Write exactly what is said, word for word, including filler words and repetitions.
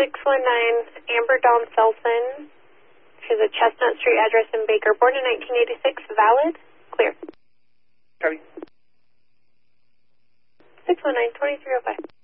six one nine Amber Dawn Selson. She's a Chestnut Street address in Baker. Born in nineteen eighty-six. Valid? Clear. Copy. six one nine, two three oh five.